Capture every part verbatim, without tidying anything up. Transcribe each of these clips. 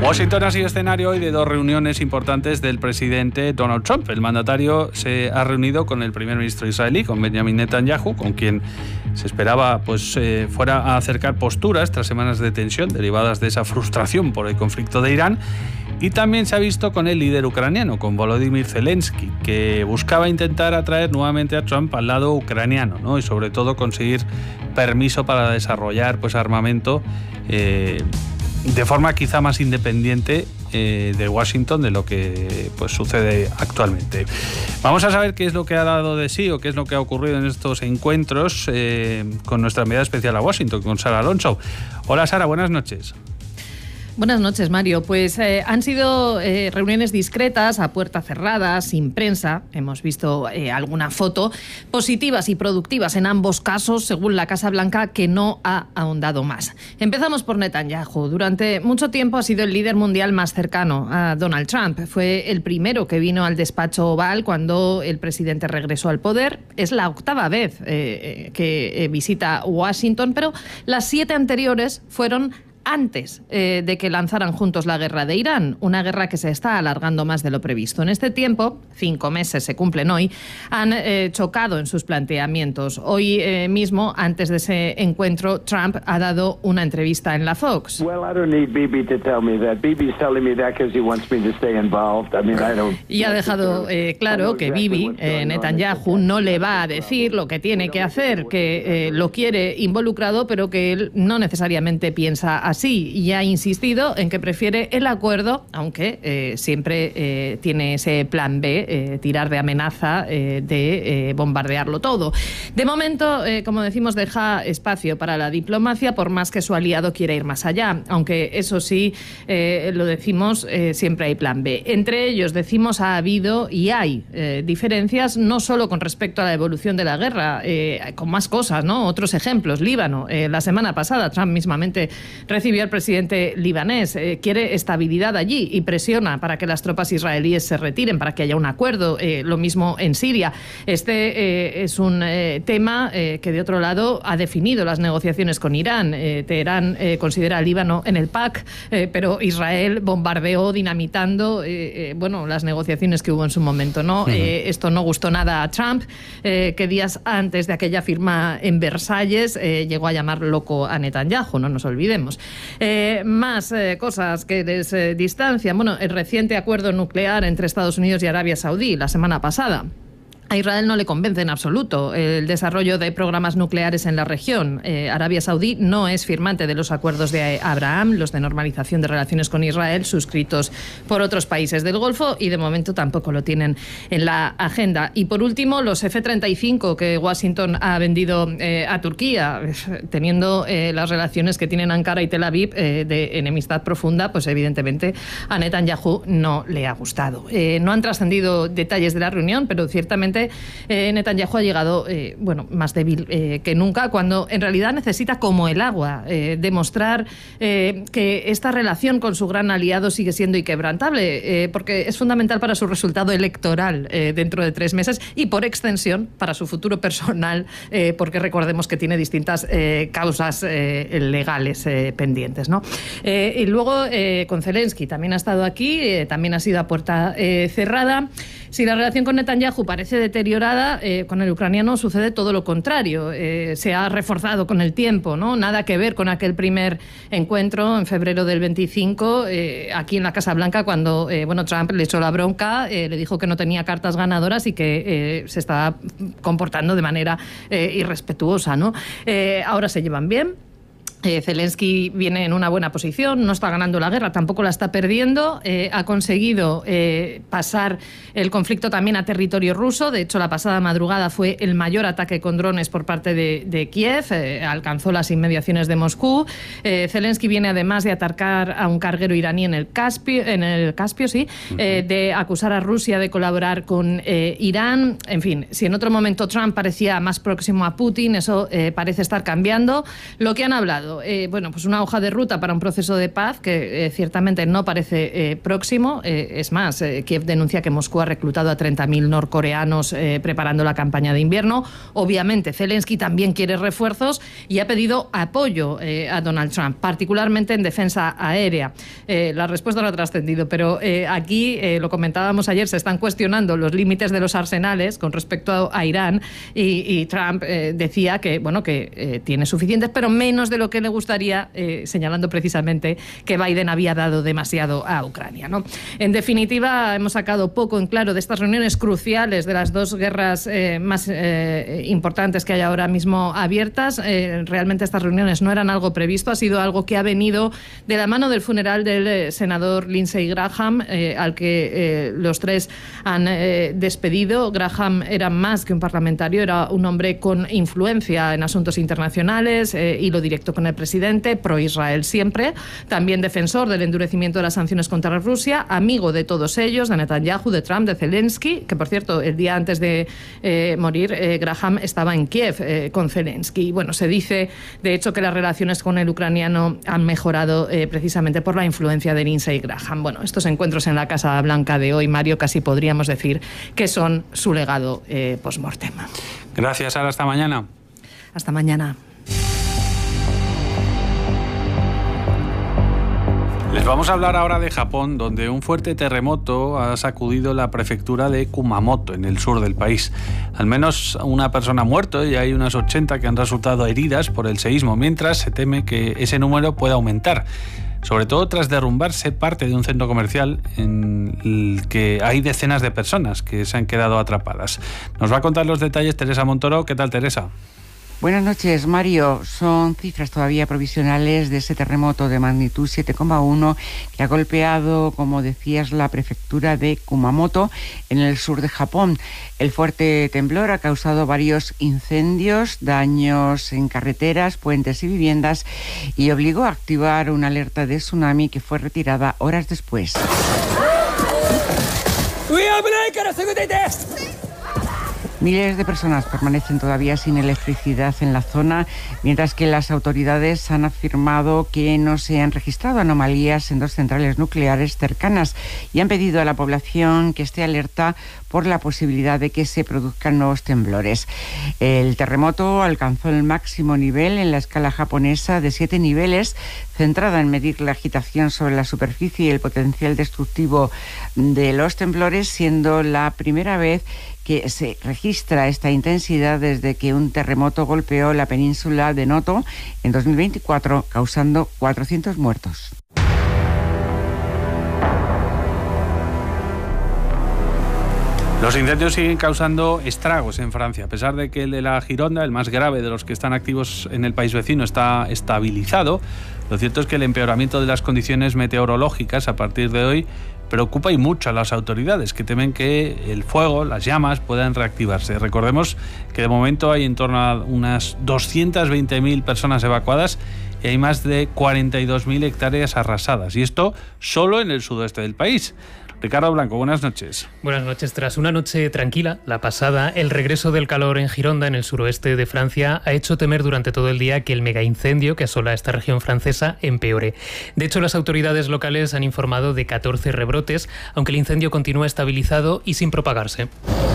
Washington ha sido escenario hoy de dos reuniones importantes del presidente Donald Trump. El mandatario se ha reunido con el primer ministro israelí, con Benjamin Netanyahu, con quien se esperaba pues, eh, fuera a acercar posturas tras semanas de tensión derivadas de esa frustración por el conflicto de Irán. Y también se ha visto con el líder ucraniano, con Volodymyr Zelensky, que buscaba intentar atraer nuevamente a Trump al lado ucraniano, ¿no? Y sobre todo conseguir permiso para desarrollar pues, armamento eh, de forma quizá más independiente eh, de Washington de lo que pues, sucede actualmente. Vamos a saber qué es lo que ha dado de sí o qué es lo que ha ocurrido en estos encuentros eh, con nuestra enviada especial a Washington, con Sara Alonso. Hola Sara, buenas noches. Buenas noches, Mario. Pues eh, han sido eh, reuniones discretas, a puerta cerrada, sin prensa. Hemos visto eh, alguna foto, positivas y productivas en ambos casos, según la Casa Blanca, que no ha ahondado más. Empezamos por Netanyahu. Durante mucho tiempo ha sido el líder mundial más cercano a Donald Trump. Fue el primero que vino al despacho Oval cuando el presidente regresó al poder. Es la octava vez eh, que eh, visita Washington, pero las siete anteriores fueron antes eh, de que lanzaran juntos la guerra de Irán, una guerra que se está alargando más de lo previsto. En este tiempo, cinco meses se cumplen hoy, han eh, chocado en sus planteamientos. Hoy eh, mismo, antes de ese encuentro, Trump ha dado una entrevista en la Fox. Y ha dejado eh, claro que Bibi, eh, Netanyahu, no le va a decir lo que tiene que hacer, que eh, lo quiere involucrado, pero que él no necesariamente piensa así. Así, y ha insistido en que prefiere el acuerdo, aunque eh, siempre eh, tiene ese plan B, eh, tirar de amenaza, eh, de eh, bombardearlo todo. De momento, eh, como decimos, deja espacio para la diplomacia, por más que su aliado quiera ir más allá. Aunque eso sí, eh, lo decimos, eh, siempre hay plan B. Entre ellos, decimos, ha habido y hay eh, diferencias, no solo con respecto a la evolución de la guerra, eh, con más cosas, ¿no? Otros ejemplos, Líbano. Eh, la semana pasada, Trump mismamente recibió al presidente libanés, eh, quiere estabilidad allí y presiona para que las tropas israelíes se retiren, para que haya un acuerdo. Eh, lo mismo en Siria. Este eh, es un eh, tema eh, que, de otro lado, ha definido las negociaciones con Irán. Eh, Teherán eh, considera al Líbano en el P A C, eh, pero Israel bombardeó, dinamitando eh, eh, bueno, las negociaciones que hubo en su momento, ¿no? Uh-huh. Eh, esto no gustó nada a Trump, eh, que días antes de aquella firma en Versalles eh, llegó a llamar loco a Netanyahu, no nos olvidemos. Eh, más eh, cosas que les eh, distancian. Bueno, el reciente acuerdo nuclear entre Estados Unidos y Arabia Saudí la semana pasada. A Israel no le convence en absoluto el desarrollo de programas nucleares en la región. Eh, Arabia Saudí no es firmante de los acuerdos de Abraham, los de normalización de relaciones con Israel, suscritos por otros países del Golfo, y de momento tampoco lo tienen en la agenda. Y por último, los F treinta y cinco que Washington ha vendido eh, a Turquía, teniendo eh, las relaciones que tienen Ankara y Tel Aviv eh, de enemistad profunda, pues evidentemente a Netanyahu no le ha gustado. Eh, no han trascendido detalles de la reunión, pero ciertamente Eh, Netanyahu ha llegado eh, bueno, más débil eh, que nunca, cuando en realidad necesita, como el agua, eh, demostrar eh, que esta relación con su gran aliado sigue siendo inquebrantable, eh, porque es fundamental para su resultado electoral eh, dentro de tres meses y, por extensión, para su futuro personal, eh, porque recordemos que tiene distintas eh, causas eh, legales eh, pendientes, ¿no? Eh, y luego eh, con Zelensky también ha estado aquí, eh, también ha sido a puerta eh, cerrada. Si la relación con Netanyahu parece deteriorada, eh, con el ucraniano sucede todo lo contrario. Eh, se ha reforzado con el tiempo, ¿no? Nada que ver con aquel primer encuentro en febrero del veinticinco, eh, aquí en la Casa Blanca, cuando eh, bueno, Trump le echó la bronca, eh, le dijo que no tenía cartas ganadoras y que eh, se estaba comportando de manera eh, irrespetuosa, ¿no? Eh, ahora se llevan bien. Eh, Zelensky viene en una buena posición, no está ganando la guerra, tampoco la está perdiendo, eh, ha conseguido eh, pasar el conflicto también a territorio ruso. De hecho, la pasada madrugada fue el mayor ataque con drones por parte de, de Kiev, eh, alcanzó las inmediaciones de Moscú. Eh, Zelensky viene además de atacar a un carguero iraní en el Caspio, en el Caspio sí, eh, de acusar a Rusia de colaborar con eh, Irán. En fin, si en otro momento Trump parecía más próximo a Putin, eso eh, parece estar cambiando. Lo que han hablado lado, eh, bueno, pues una hoja de ruta para un proceso de paz que eh, ciertamente no parece eh, próximo. Eh, es más, eh, Kiev denuncia que Moscú ha reclutado a treinta mil norcoreanos eh, preparando la campaña de invierno. Obviamente, Zelensky también quiere refuerzos y ha pedido apoyo eh, a Donald Trump, particularmente en defensa aérea. Eh, la respuesta no ha trascendido, pero eh, aquí, eh, lo comentábamos ayer, se están cuestionando los límites de los arsenales con respecto a, a Irán y, y Trump eh, decía que, bueno, que eh, tiene suficientes, pero menos de lo que le gustaría, eh, señalando precisamente que Biden había dado demasiado a Ucrania, ¿no? En definitiva, hemos sacado poco en claro de estas reuniones cruciales de las dos guerras eh, más eh, importantes que hay ahora mismo abiertas. Eh, realmente estas reuniones no eran algo previsto, ha sido algo que ha venido de la mano del funeral del eh, senador Lindsey Graham, eh, al que eh, los tres han eh, despedido. Graham era más que un parlamentario, era un hombre con influencia en asuntos internacionales, eh, hilo directo con el presidente, pro-Israel siempre, también defensor del endurecimiento de las sanciones contra Rusia, amigo de todos ellos, de Netanyahu, de Trump, de Zelensky, que por cierto, el día antes de eh, morir, eh, Graham estaba en Kiev eh, con Zelensky. Bueno, se dice, de hecho, que las relaciones con el ucraniano han mejorado eh, precisamente por la influencia de Lindsey Graham. Bueno, estos encuentros en la Casa Blanca de hoy, Mario, casi podríamos decir que son su legado eh, post-mortem. Gracias, Sara. Hasta mañana. Hasta mañana. Les vamos a hablar ahora de Japón, donde un fuerte terremoto ha sacudido la prefectura de Kumamoto, en el sur del país. Al menos una persona ha muerto y hay unas ochenta que han resultado heridas por el seísmo, mientras se teme que ese número pueda aumentar, sobre todo tras derrumbarse parte de un centro comercial en el que hay decenas de personas que se han quedado atrapadas. Nos va a contar los detalles Teresa Montoro. ¿Qué tal, Teresa? Buenas noches, Mario. Son cifras todavía provisionales de ese terremoto de magnitud siete coma uno que ha golpeado, como decías, la prefectura de Kumamoto, en el sur de Japón. El fuerte temblor ha causado varios incendios, daños en carreteras, puentes y viviendas, y obligó a activar una alerta de tsunami que fue retirada horas después. Miles de personas permanecen todavía sin electricidad en la zona, mientras que las autoridades han afirmado que no se han registrado anomalías en dos centrales nucleares cercanas y han pedido a la población que esté alerta por la posibilidad de que se produzcan nuevos temblores. El terremoto alcanzó el máximo nivel en la escala japonesa de siete niveles, centrada en medir la agitación sobre la superficie y el potencial destructivo de los temblores, siendo la primera vez que se registra esta intensidad desde que un terremoto golpeó la península de Noto en dos mil veinticuatro, causando cuatrocientos muertos. Los incendios siguen causando estragos en Francia, a pesar de que el de la Gironda, el más grave de los que están activos en el país vecino, está estabilizado. Lo cierto es que el empeoramiento de las condiciones meteorológicas a partir de hoy preocupa y mucho a las autoridades, que temen que el fuego, las llamas, puedan reactivarse. Recordemos que de momento hay en torno a unas doscientas veinte mil personas evacuadas y hay más de cuarenta y dos mil hectáreas arrasadas. Y esto solo en el sudoeste del país. Ricardo Blanco, buenas noches. Buenas noches. Tras una noche tranquila, la pasada, el regreso del calor en Gironda, en el suroeste de Francia, ha hecho temer durante todo el día que el megaincendio que asola esta región francesa empeore. De hecho, las autoridades locales han informado de catorce rebrotes, aunque el incendio continúa estabilizado y sin propagarse.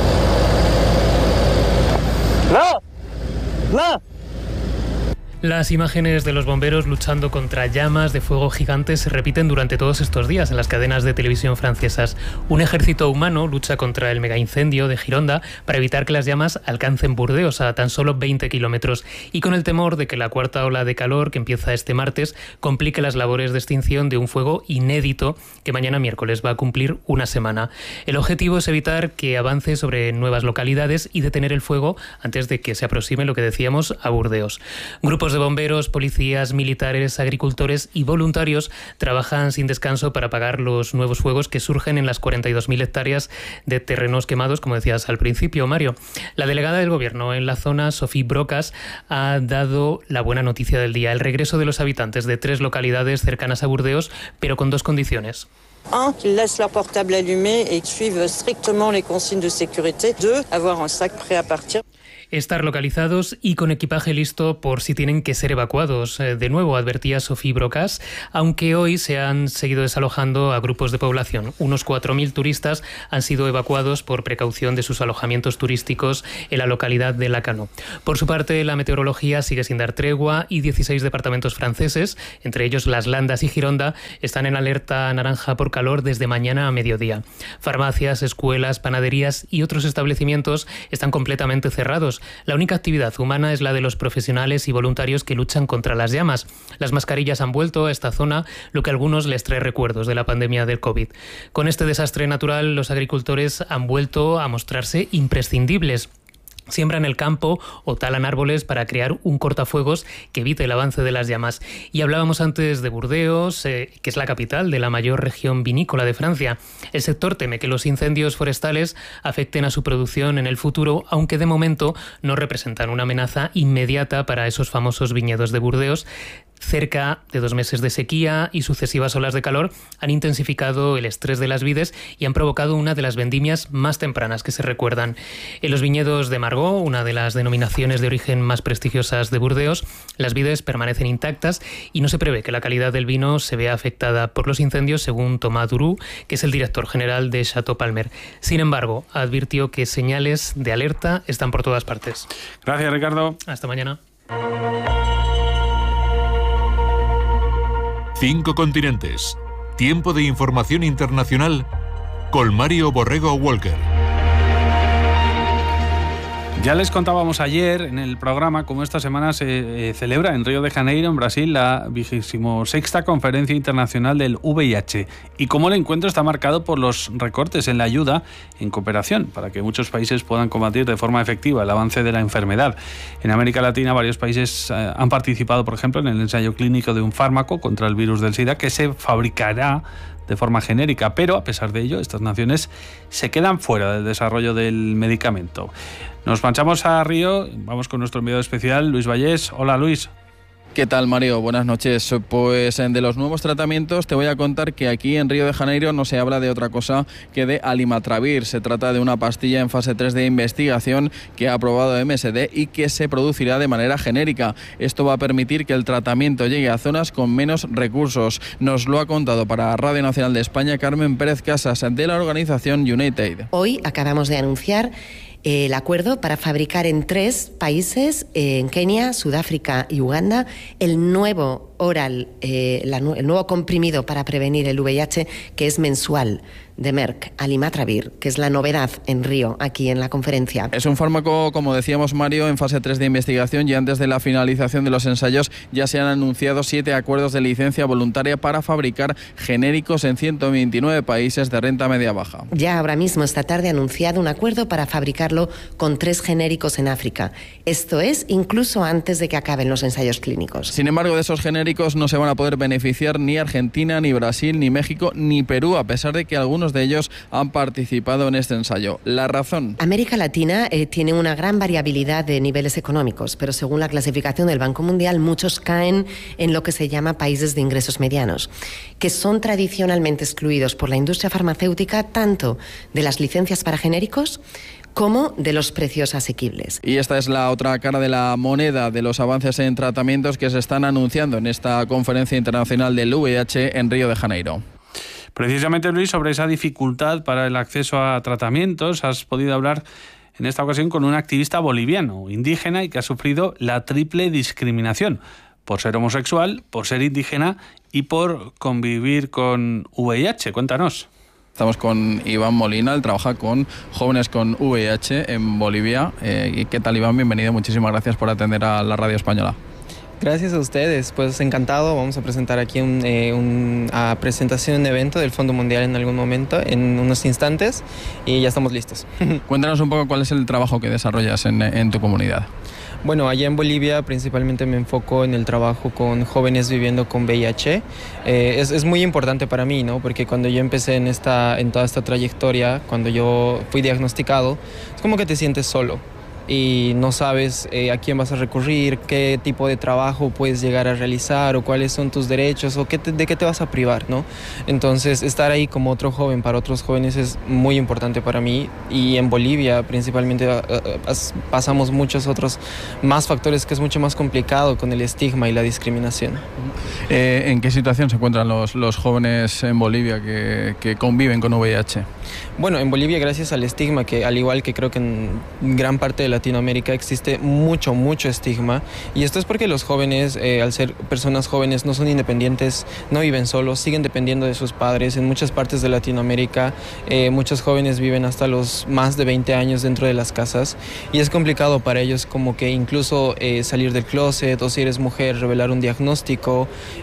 ¡No! ¡No! Las imágenes de los bomberos luchando contra llamas de fuego gigantes se repiten durante todos estos días en las cadenas de televisión francesas. Un ejército humano lucha contra el megaincendio de Gironda para evitar que las llamas alcancen Burdeos, a tan solo veinte kilómetros, y con el temor de que la cuarta ola de calor, que empieza este martes, complique las labores de extinción de un fuego inédito que mañana miércoles va a cumplir una semana. El objetivo es evitar que avance sobre nuevas localidades y detener el fuego antes de que se aproxime, lo que decíamos, a Burdeos. Grupos de bomberos, policías, militares, agricultores y voluntarios trabajan sin descanso para apagar los nuevos fuegos que surgen en las cuarenta y dos mil hectáreas de terrenos quemados, como decías al principio, Mario. La delegada del gobierno en la zona, Sophie Brocas, ha dado la buena noticia del día: el regreso de los habitantes de tres localidades cercanas a Burdeos, pero con dos condiciones. Un, qu'ils laissent leur portable allumé et qu'ils suivent strictement les consignes de sécurité. Deux, avoir un sac prêt à partir. Estar localizados y con equipaje listo por si tienen que ser evacuados. De nuevo, advertía Sofía Brocas, aunque hoy se han seguido desalojando a grupos de población. Unos cuatro mil turistas han sido evacuados por precaución de sus alojamientos turísticos en la localidad de Lacanau. Por su parte, la meteorología sigue sin dar tregua y dieciséis departamentos franceses, entre ellos Las Landas y Gironda, están en alerta naranja por calor desde mañana a mediodía. Farmacias, escuelas, panaderías y otros establecimientos están completamente cerrados. La única actividad humana es la de los profesionales y voluntarios que luchan contra las llamas. Las mascarillas han vuelto a esta zona, lo que a algunos les trae recuerdos de la pandemia del COVID. Con este desastre natural, los agricultores han vuelto a mostrarse imprescindibles. Siembran el campo o talan árboles para crear un cortafuegos que evite el avance de las llamas. Y hablábamos antes de Burdeos, eh, que es la capital de la mayor región vinícola de Francia. El sector teme que los incendios forestales afecten a su producción en el futuro, aunque de momento no representan una amenaza inmediata para esos famosos viñedos de Burdeos. Cerca de dos meses de sequía y sucesivas olas de calor han intensificado el estrés de las vides y han provocado una de las vendimias más tempranas que se recuerdan. En los viñedos de Margaux, una de las denominaciones de origen más prestigiosas de Burdeos, las vides permanecen intactas y no se prevé que la calidad del vino se vea afectada por los incendios, según Thomas Duroux, que es el director general de Chateau Palmer. Sin embargo, advirtió que señales de alerta están por todas partes. Gracias, Ricardo. Hasta mañana. Cinco continentes. Tiempo de información internacional con Mario Borrego Walker. Ya les contábamos ayer en el programa cómo esta semana se eh, celebra en Río de Janeiro, en Brasil, la vigésima sexta Conferencia Internacional del V I H y cómo el encuentro está marcado por los recortes en la ayuda en cooperación para que muchos países puedan combatir de forma efectiva el avance de la enfermedad. En América Latina, varios países eh, han participado, por ejemplo, en el ensayo clínico de un fármaco contra el virus del SIDA que se fabricará de forma genérica, pero a pesar de ello, estas naciones se quedan fuera del desarrollo del medicamento. Nos marchamos a Río, vamos con nuestro enviado especial, Luis Vallés. Hola, Luis. ¿Qué tal, Mario? Buenas noches. Pues de los nuevos tratamientos te voy a contar que aquí en Río de Janeiro no se habla de otra cosa que de alimatravir. Se trata de una pastilla en fase tres de investigación que ha aprobado M S D y que se producirá de manera genérica. Esto va a permitir que el tratamiento llegue a zonas con menos recursos. Nos lo ha contado para Radio Nacional de España Carmen Pérez Casas, de la organización United. Hoy acabamos de anunciar el acuerdo para fabricar en tres países, en Kenia, Sudáfrica y Uganda, el nuevo oral, eh, la, el nuevo comprimido para prevenir el V I H, que es mensual, de Merck, alimatravir, que es la novedad en Río, aquí en la conferencia. Es un fármaco, como decíamos, Mario, en fase tres de investigación, y antes de la finalización de los ensayos ya se han anunciado siete acuerdos de licencia voluntaria para fabricar genéricos en ciento veintinueve países de renta media-baja. Ya ahora mismo, esta tarde, ha anunciado un acuerdo para fabricarlo con tres genéricos en África. Esto es incluso antes de que acaben los ensayos clínicos. Sin embargo, de esos genéricos no se van a poder beneficiar ni Argentina, ni Brasil, ni México, ni Perú, a pesar de que algunos de ellos han participado en este ensayo. La razón: América Latina eh, tiene una gran variabilidad de niveles económicos, pero según la clasificación del Banco Mundial, muchos caen en lo que se llama países de ingresos medianos, que son tradicionalmente excluidos por la industria farmacéutica tanto de las licencias para genéricos como de los precios asequibles. Y esta es la otra cara de la moneda de los avances en tratamientos que se están anunciando en esta Conferencia Internacional del V I H en Río de Janeiro. Precisamente, Luis, sobre esa dificultad para el acceso a tratamientos, has podido hablar en esta ocasión con un activista boliviano, indígena, y que ha sufrido la triple discriminación: por ser homosexual, por ser indígena y por convivir con V I H. Cuéntanos. Estamos con Iván Molina, él trabaja con jóvenes con V I H en Bolivia. Eh, ¿Qué tal, Iván? Bienvenido, muchísimas gracias por atender a la radio española. Gracias a ustedes, pues encantado. Vamos a presentar aquí un, eh, una presentación, un evento del Fondo Mundial en algún momento, en unos instantes, y ya estamos listos. Cuéntanos un poco cuál es el trabajo que desarrollas en, en tu comunidad. Bueno, allá en Bolivia principalmente me enfoco en el trabajo con jóvenes viviendo con V I H. Eh, es, es muy importante para mí, ¿no? Porque cuando yo empecé en, esta, en toda esta trayectoria, cuando yo fui diagnosticado, es como que te sientes solo. y no sabes eh, a quién vas a recurrir, qué tipo de trabajo puedes llegar a realizar o cuáles son tus derechos o qué te, de qué te vas a privar, ¿no? Entonces, estar ahí como otro joven para otros jóvenes es muy importante para mí, y en Bolivia principalmente uh, uh, pasamos muchos otros más factores que es mucho más complicado con el estigma y la discriminación. Eh, ¿En qué situación se encuentran los, los jóvenes en Bolivia que, que conviven con V I H? Bueno, en Bolivia, gracias al estigma, que al igual que creo que en gran parte de Latinoamérica existe mucho, mucho estigma, y esto es porque los jóvenes, eh, al ser personas jóvenes, no son independientes, no viven solos, siguen dependiendo de sus padres. En muchas partes de Latinoamérica, eh, muchos jóvenes viven hasta los más de veinte años dentro de las casas, y es complicado para ellos como que incluso eh, salir del closet, o si eres mujer, revelar un diagnóstico,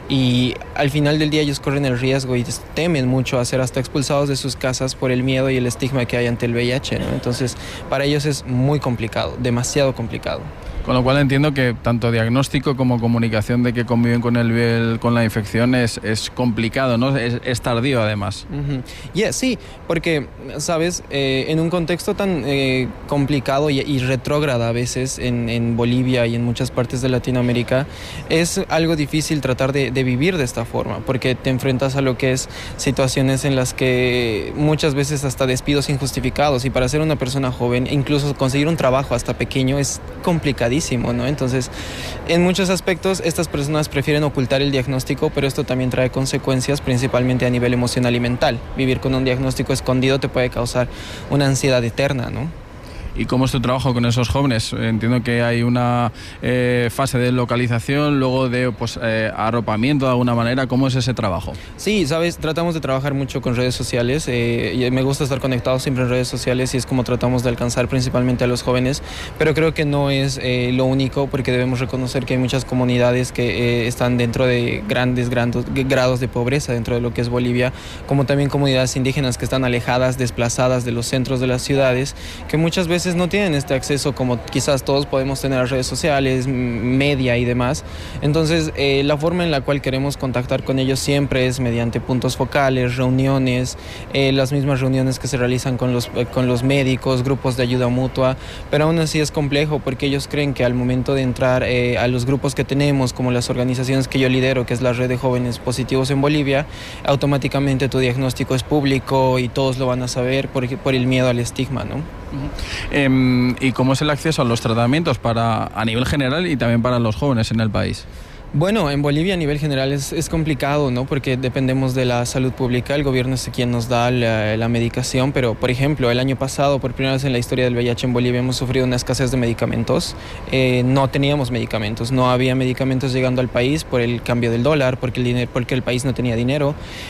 y al final del día ellos corren el riesgo y temen mucho a ser hasta expulsados de sus casas por el miedo y el estigma que hay ante el V I H, ¿no? Entonces, para ellos es muy complicado, demasiado complicado. Con lo cual entiendo que tanto diagnóstico como comunicación de que conviven con el con la infección es, es complicado, ¿no? Es, es tardío además. Uh-huh. Yeah, sí, porque, sabes, eh, en un contexto tan eh, complicado y, y retrógrada a veces en, en Bolivia y en muchas partes de Latinoamérica, es algo difícil tratar de, de vivir de esta forma, porque te enfrentas a lo que es situaciones en las que muchas veces hasta despidos injustificados, y para ser una persona joven, incluso conseguir un trabajo hasta pequeño es complicadísimo, ¿no? Entonces, en muchos aspectos, estas personas prefieren ocultar el diagnóstico, pero esto también trae consecuencias, principalmente a nivel emocional y mental. Vivir con un diagnóstico escondido te puede causar una ansiedad eterna, ¿no? ¿Y cómo es tu trabajo con esos jóvenes? Entiendo que hay una eh, fase de localización, luego de pues, eh, arropamiento de alguna manera. ¿Cómo es ese trabajo? Sí, sabes, tratamos de trabajar mucho con redes sociales. Eh, y me gusta estar conectado siempre en redes sociales, y es como tratamos de alcanzar principalmente a los jóvenes. Pero creo que no es eh, lo único, porque debemos reconocer que hay muchas comunidades que eh, están dentro de grandes grados, grados de pobreza dentro de lo que es Bolivia, como también comunidades indígenas que están alejadas, desplazadas de los centros de las ciudades, que muchas veces no tienen este acceso como quizás todos podemos tener a redes sociales, media y demás. Entonces, eh, la forma en la cual queremos contactar con ellos siempre es mediante puntos focales, reuniones, eh, las mismas reuniones que se realizan con los, eh, con los médicos, grupos de ayuda mutua, pero aún así es complejo, porque ellos creen que al momento de entrar eh, a los grupos que tenemos, como las organizaciones que yo lidero, que es la Red de Jóvenes Positivos en Bolivia, automáticamente tu diagnóstico es público y todos lo van a saber por, por el miedo al estigma, ¿no? Uh-huh. Eh, ¿Y cómo es el acceso a los tratamientos para, a nivel general y también para los jóvenes en el país? Bueno, en Bolivia a nivel general es, es complicado, ¿no? Porque dependemos de la salud pública, el gobierno es quien nos da la, la medicación, pero por ejemplo, el año pasado, por primera vez en la historia del V I H en Bolivia, hemos sufrido una escasez de medicamentos. Eh, no teníamos medicamentos, no había medicamentos llegando al país por el cambio del dólar, porque el, dinero, porque el país no tenía dinero,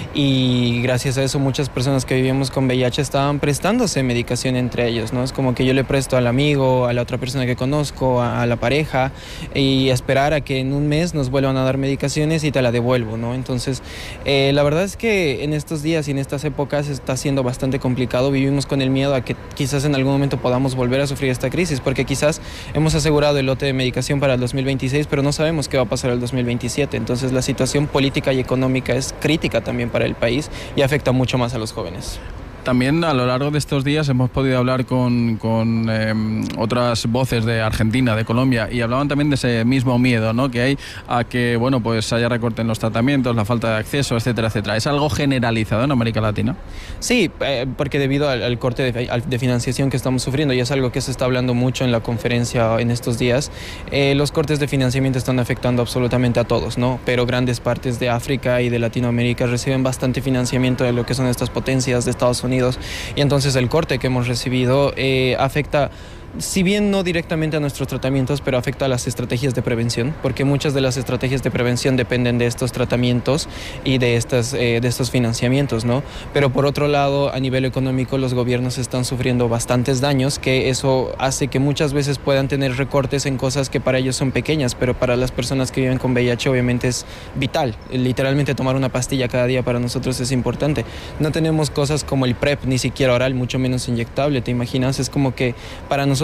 y gracias a eso muchas personas que vivíamos con V I H estaban prestándose medicación entre ellos, ¿no? Es como que yo le presto al amigo, a la otra persona que conozco, a, a la pareja, y esperar a que en un mes nos vuelvan a dar medicaciones y te la devuelvo, ¿no? Entonces, eh, la verdad es que en estos días y en estas épocas está siendo bastante complicado. Vivimos con el miedo a que quizás en algún momento podamos volver a sufrir esta crisis, porque quizás hemos asegurado el lote de medicación para el dos mil veintiséis, pero no sabemos qué va a pasar el dos mil veintisiete. Entonces, la situación política y económica es crítica también para el país y afecta mucho más a los jóvenes. También a lo largo de estos días hemos podido hablar con, con eh, otras voces de Argentina, de Colombia, y hablaban también de ese mismo miedo, ¿no?, que hay a que, bueno, pues haya recorte en los tratamientos, la falta de acceso, etcétera, etcétera. ¿Es algo generalizado en América Latina? Sí, eh, porque debido al, al corte de, al, de financiación que estamos sufriendo, y es algo que se está hablando mucho en la conferencia en estos días, eh, los cortes de financiamiento están afectando absolutamente a todos, ¿no? Pero grandes partes de África y de Latinoamérica reciben bastante financiamiento de lo que son estas potencias de Estados Unidos. Y entonces el corte que hemos recibido eh, afecta, si bien no directamente a nuestros tratamientos, pero afecta a las estrategias de prevención, porque muchas de las estrategias de prevención dependen de estos tratamientos y de, estas, eh, de estos financiamientos, ¿no? Pero por otro lado, a nivel económico, los gobiernos están sufriendo bastantes daños, que eso hace que muchas veces puedan tener recortes en cosas que para ellos son pequeñas, pero para las personas que viven con V I H obviamente es vital. Literalmente tomar una pastilla cada día para nosotros es importante. No tenemos cosas como el PrEP, ni siquiera oral, mucho menos inyectable, ¿te imaginas? Es como que para nosotros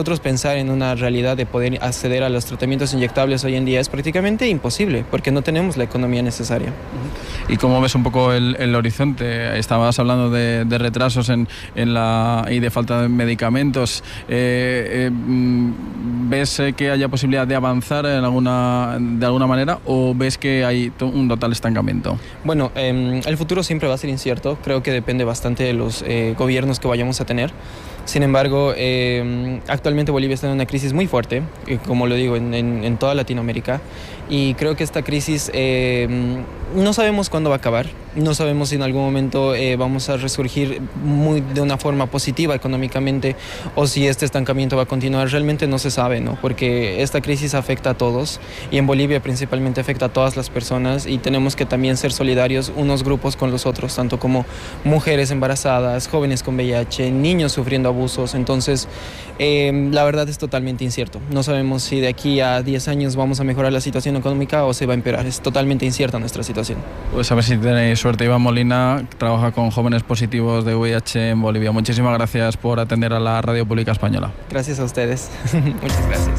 nosotros pensar en una realidad de poder acceder a los tratamientos inyectables hoy en día es prácticamente imposible, porque no tenemos la economía necesaria. ¿Y cómo ves un poco el, el horizonte? Estabas hablando de, de retrasos en, en la, y de falta de medicamentos. Eh, eh, ¿Ves que haya posibilidad de avanzar en alguna, de alguna manera o ves que hay un total estancamiento? Bueno, eh, el futuro siempre va a ser incierto. Creo que depende bastante de los eh, gobiernos que vayamos a tener. Sin embargo, eh, actualmente Bolivia está en una crisis muy fuerte, eh, como lo digo, en, en, en toda Latinoamérica. Y creo que esta crisis eh, no sabemos cuándo va a acabar, no sabemos si en algún momento eh, vamos a resurgir muy, de una forma positiva económicamente o si este estancamiento va a continuar. Realmente no se sabe, ¿no? Porque esta crisis afecta a todos y en Bolivia principalmente afecta a todas las personas y tenemos que también ser solidarios unos grupos con los otros, tanto como mujeres embarazadas, jóvenes con V I H, niños sufriendo abusos. Entonces, eh, la verdad es totalmente incierto. No sabemos si de aquí a diez años vamos a mejorar la situación económica o se va a empeorar. Es totalmente incierta nuestra situación. Pues a ver si tenéis suerte. Iván Molina trabaja con jóvenes positivos de V I H en Bolivia. Muchísimas gracias por atender a la Radio Pública Española. Gracias a ustedes. Muchas gracias.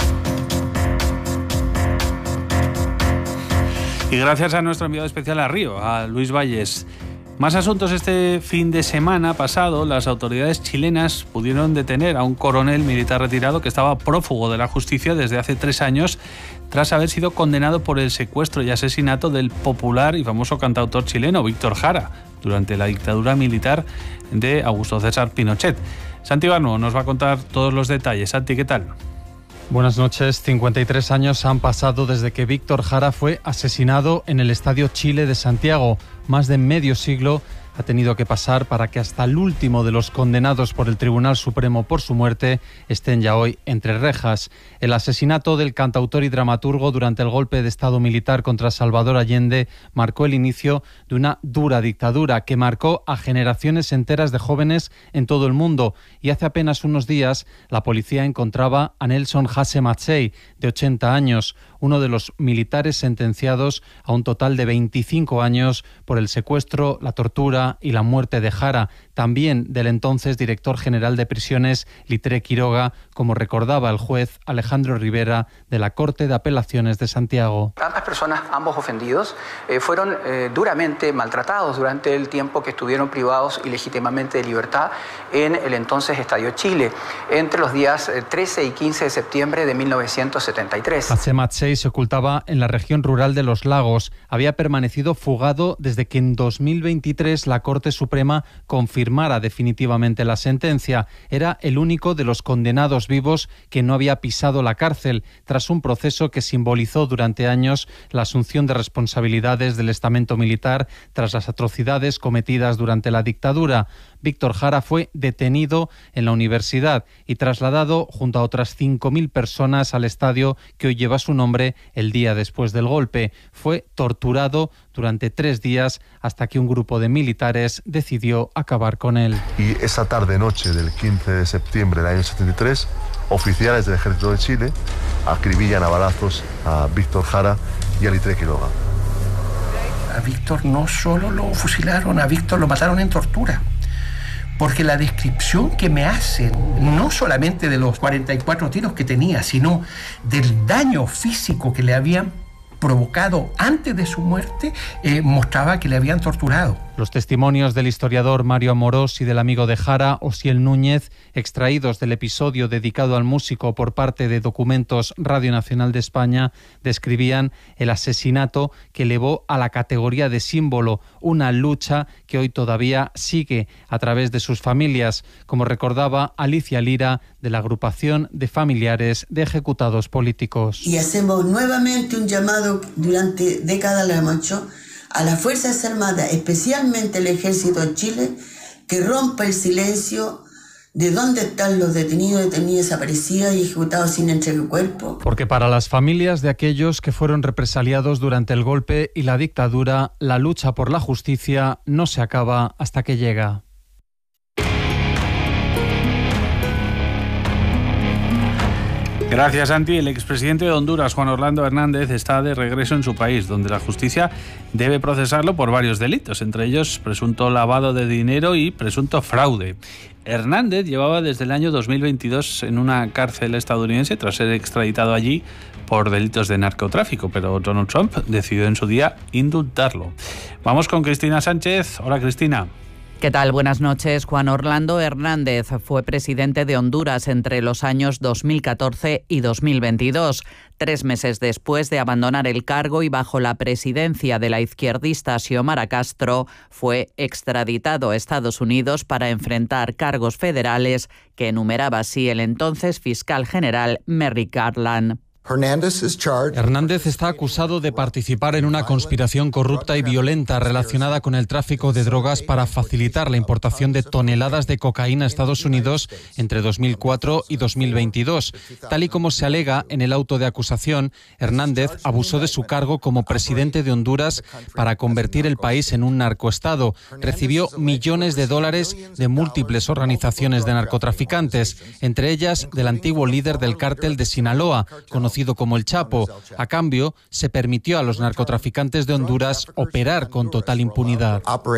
Y gracias a nuestro enviado especial a Río, a Luis Valles. Más asuntos. Este fin de semana pasado, las autoridades chilenas pudieron detener a un coronel militar retirado que estaba prófugo de la justicia desde hace tres años tras haber sido condenado por el secuestro y asesinato del popular y famoso cantautor chileno Víctor Jara durante la dictadura militar de Augusto César Pinochet. Santi Barno nos va a contar todos los detalles. Santi, ¿qué tal? Buenas noches. cincuenta y tres años han pasado desde que Víctor Jara fue asesinado en el Estadio Chile de Santiago. Más de medio siglo ha tenido que pasar para que hasta el último de los condenados por el Tribunal Supremo por su muerte estén ya hoy entre rejas. El asesinato del cantautor y dramaturgo durante el golpe de Estado militar contra Salvador Allende marcó el inicio de una dura dictadura que marcó a generaciones enteras de jóvenes en todo el mundo. Y hace apenas unos días la policía encontraba a Nelson Hasse Matsei, de ochenta años, uno de los militares sentenciados a un total de veinticinco años por el secuestro, la tortura y la muerte de Jara, también del entonces director general de prisiones Litre Quiroga, como recordaba el juez Alejandro Rivera de la Corte de Apelaciones de Santiago. Ambas personas, ambos ofendidos, eh, fueron eh, duramente maltratados durante el tiempo que estuvieron privados ilegítimamente de libertad en el entonces Estadio Chile, entre los días trece y quince de septiembre de mil novecientos setenta y tres. Hasse Matsei se ocultaba en la región rural de Los Lagos. Había permanecido fugado desde que en dos mil veintitrés la Corte Suprema confirmara definitivamente la sentencia. Era el único de los condenados vivos que no había pisado la cárcel, tras un proceso que simbolizó durante años la asunción de responsabilidades del estamento militar tras las atrocidades cometidas durante la dictadura. Víctor Jara fue detenido en la universidad y trasladado junto a otras cinco mil personas al estadio que hoy lleva su nombre el día después del golpe. Fue torturado durante tres días hasta que un grupo de militares decidió acabar con él. Y esa tarde-noche del quince de septiembre del año setenta y tres, oficiales del Ejército de Chile acribillan a balazos a Víctor Jara y a Litre Quiroga. A Víctor no solo lo fusilaron, a Víctor lo mataron en tortura. Porque la descripción que me hacen, no solamente de los cuarenta y cuatro tiros que tenía, sino del daño físico que le habían provocado antes de su muerte, eh, mostraba que le habían torturado. Los testimonios del historiador Mario Amorós y del amigo de Jara, Osiel Núñez, extraídos del episodio dedicado al músico por parte de Documentos Radio Nacional de España, describían el asesinato que elevó a la categoría de símbolo, una lucha que hoy todavía sigue a través de sus familias, como recordaba Alicia Lira, de la agrupación de familiares de ejecutados políticos. Y hacemos nuevamente un llamado durante décadas, lo hemos hecho, a las Fuerzas Armadas, especialmente el Ejército de Chile, que rompa el silencio de dónde están los detenidos, detenidos desaparecidos y ejecutados sin entrega de cuerpo. Porque para las familias de aquellos que fueron represaliados durante el golpe y la dictadura, la lucha por la justicia no se acaba hasta que llega. Gracias, Santi. El expresidente de Honduras, Juan Orlando Hernández, está de regreso en su país, donde la justicia debe procesarlo por varios delitos, entre ellos presunto lavado de dinero y presunto fraude. Hernández llevaba desde el año dos mil veintidós en una cárcel estadounidense tras ser extraditado allí por delitos de narcotráfico, pero Donald Trump decidió en su día indultarlo. Vamos con Cristina Sánchez. Hola, Cristina. ¿Qué tal? Buenas noches. Juan Orlando Hernández fue presidente de Honduras entre los años dos mil catorce y dos mil veintidós. Tres meses después de abandonar el cargo y bajo la presidencia de la izquierdista Xiomara Castro, fue extraditado a Estados Unidos para enfrentar cargos federales que enumeraba así el entonces fiscal general Merrick Garland. Hernández está acusado de participar en una conspiración corrupta y violenta relacionada con el tráfico de drogas para facilitar la importación de toneladas de cocaína a Estados Unidos entre dos mil cuatro y dos mil veintidós. Tal y como se alega en el auto de acusación, Hernández abusó de su cargo como presidente de Honduras para convertir el país en un narcoestado. Recibió millones de dólares de múltiples organizaciones de narcotraficantes, entre ellas del antiguo líder del cártel de Sinaloa, conocido como el Chapo. A cambio, se permitió a los narcotraficantes de Honduras operar con total impunidad.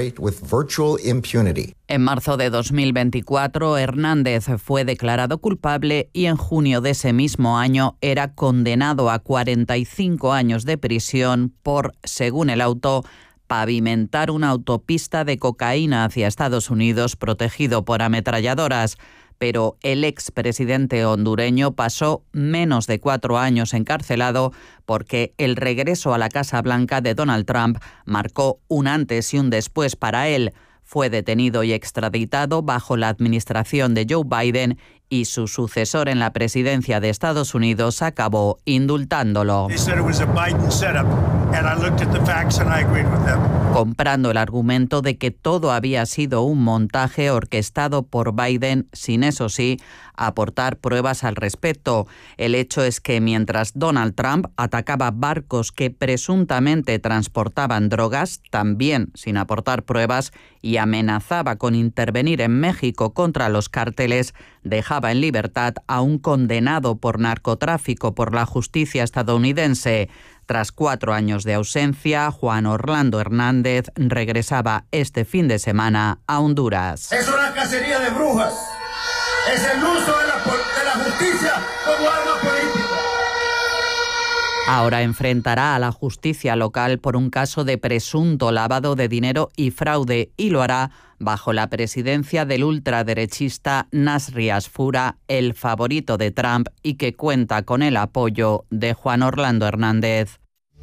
En marzo de dos mil veinticuatro, Hernández fue declarado culpable y en junio de ese mismo año era condenado a cuarenta y cinco años de prisión por, según el auto, pavimentar una autopista de cocaína hacia Estados Unidos protegido por ametralladoras. Pero el expresidente hondureño pasó menos de cuatro años encarcelado porque el regreso a la Casa Blanca de Donald Trump marcó un antes y un después para él. Fue detenido y extraditado bajo la administración de Joe Biden y su sucesor en la presidencia de Estados Unidos acabó indultándolo, comprando el argumento de que todo había sido un montaje orquestado por Biden sin, eso sí, aportar pruebas al respecto. El hecho es que mientras Donald Trump atacaba barcos que presuntamente transportaban drogas, también sin aportar pruebas, y amenazaba con intervenir en México contra los cárteles, dejaba en libertad a un condenado por narcotráfico por la justicia estadounidense. Tras cuatro años de ausencia, Juan Orlando Hernández regresaba este fin de semana a Honduras. Es una cacería de brujas. Es el uso de la, de la justicia como arma política. Ahora enfrentará a la justicia local por un caso de presunto lavado de dinero y fraude, y lo hará bajo la presidencia del ultraderechista Nasri Asfura, el favorito de Trump y que cuenta con el apoyo de Juan Orlando Hernández.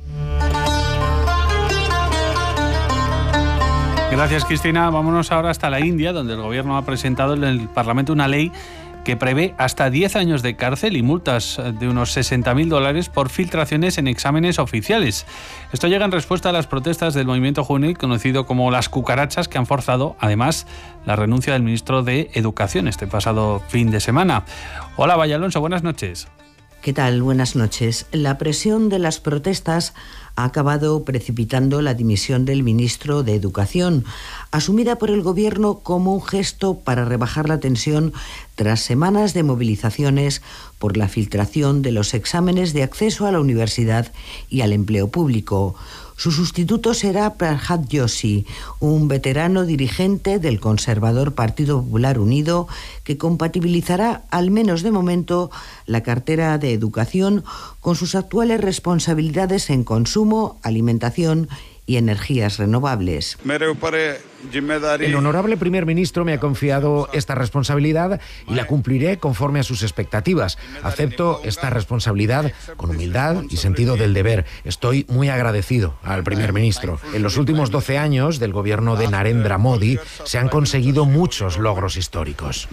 Gracias, Cristina. Vámonos ahora hasta la India, donde el gobierno ha presentado en el Parlamento una ley que prevé hasta diez años de cárcel y multas de unos sesenta mil dólares por filtraciones en exámenes oficiales. Esto llega en respuesta a las protestas del movimiento juvenil conocido como las cucarachas, que han forzado, además, la renuncia del ministro de Educación este pasado fin de semana. Hola, Valle Alonso, buenas noches. ¿Qué tal? Buenas noches. La presión de las protestas ha acabado precipitando la dimisión del ministro de Educación, asumida por el gobierno como un gesto para rebajar la tensión tras semanas de movilizaciones por la filtración de los exámenes de acceso a la universidad y al empleo público. Su sustituto será Prabhat Joshi, un veterano dirigente del conservador Partido Popular Unido que compatibilizará, al menos de momento, la cartera de Educación con sus actuales responsabilidades en consumo, alimentación y energías renovables. El honorable primer ministro me ha confiado esta responsabilidad y la cumpliré conforme a sus expectativas. Acepto esta responsabilidad con humildad y sentido del deber. Estoy muy agradecido al primer ministro. En los últimos doce años del gobierno de Narendra Modi se han conseguido muchos logros históricos.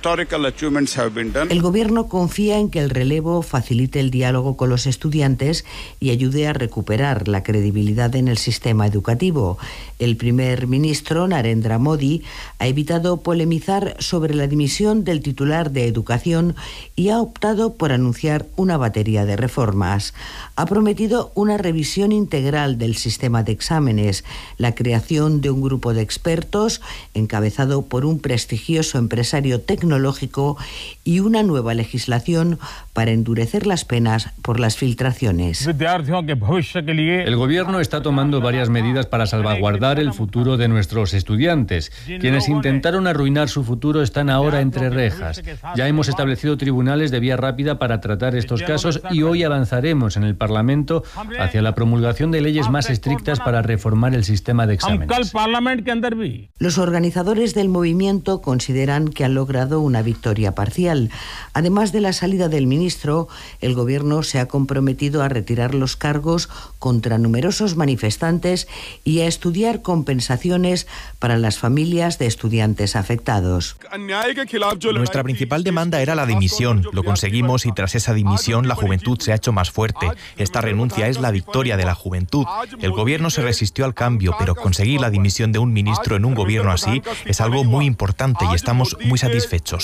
El gobierno confía en que el relevo facilite el diálogo con los estudiantes y ayude a recuperar la credibilidad en el sistema educativo. El primer ministro ministro, Narendra Modi, ha evitado polemizar sobre la dimisión del titular de Educación y ha optado por anunciar una batería de reformas. Ha prometido una revisión integral del sistema de exámenes, la creación de un grupo de expertos encabezado por un prestigioso empresario tecnológico y una nueva legislación para endurecer las penas por las filtraciones. El gobierno está tomando varias medidas para salvaguardar el futuro de nuestros estudiantes. Quienes intentaron arruinar su futuro están ahora entre rejas. Ya hemos establecido tribunales de vía rápida para tratar estos casos y hoy avanzaremos en el Parlamento hacia la promulgación de leyes más estrictas para reformar el sistema de exámenes. Los organizadores del movimiento consideran que han logrado una victoria parcial. Además de la salida del ministro, el gobierno se ha comprometido a retirar los cargos contra numerosos manifestantes y a estudiar compensaciones para las familias de estudiantes afectados. Nuestra principal demanda era la dimisión. Lo conseguimos y tras esa dimisión la juventud se ha hecho más fuerte. Esta renuncia es la victoria de la juventud. El gobierno se resistió al cambio, pero conseguir la dimisión de un ministro en un gobierno así es algo muy importante y estamos muy satisfechos.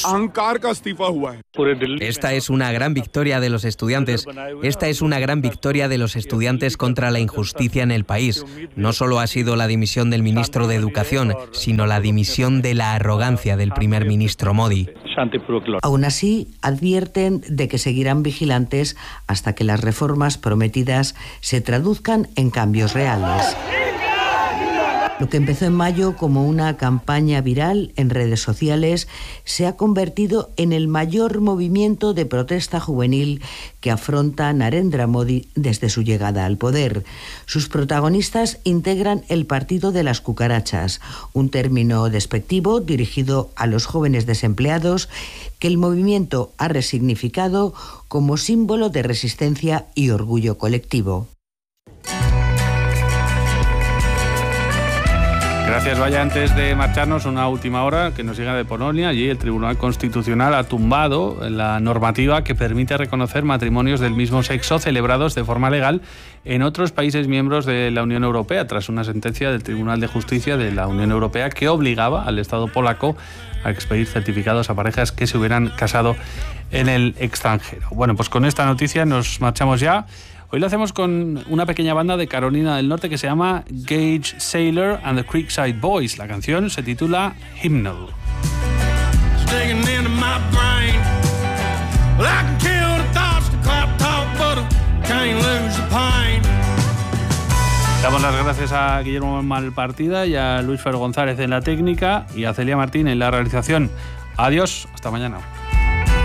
Esta es una gran victoria de los estudiantes. Esta es una gran victoria de los estudiantes contra la injusticia en el país. No solo ha sido la dimisión del ministro de Educación, sino la dimisión de la arrogancia del primer ministro Modi. Aún así, advierten de que seguirán vigilantes hasta que las reformas prometidas se traduzcan en cambios reales. Lo que empezó en mayo como una campaña viral en redes sociales se ha convertido en el mayor movimiento de protesta juvenil que afronta Narendra Modi desde su llegada al poder. Sus protagonistas integran el Partido de las Cucarachas, un término despectivo dirigido a los jóvenes desempleados que el movimiento ha resignificado como símbolo de resistencia y orgullo colectivo. Gracias, Vaya. Antes de marcharnos, una última hora que nos llega de Polonia. Allí el Tribunal Constitucional ha tumbado la normativa que permite reconocer matrimonios del mismo sexo celebrados de forma legal en otros países miembros de la Unión Europea, tras una sentencia del Tribunal de Justicia de la Unión Europea que obligaba al Estado polaco a expedir certificados a parejas que se hubieran casado en el extranjero. Bueno, pues con esta noticia nos marchamos ya. Hoy lo hacemos con una pequeña banda de Carolina del Norte que se llama Gage Sailor and the Creekside Boys. La canción se titula Hymnal. Damos las gracias a Guillermo Malpartida y a Luis Fer González en la técnica y a Celia Martín en la realización. Adiós, hasta mañana.